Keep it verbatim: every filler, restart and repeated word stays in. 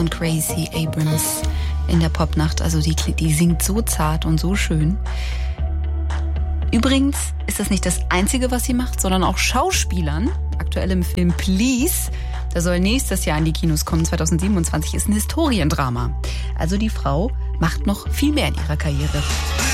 Und Gracie Abrams in der Popnacht. Also die, die singt so zart und so schön. Übrigens ist das nicht das Einzige, was sie macht, sondern auch Schauspielern. Aktuell im Film Please. Der soll nächstes Jahr in die Kinos kommen, zwanzig siebenundzwanzig, ist ein Historiendrama. Also die Frau macht noch viel mehr in ihrer Karriere.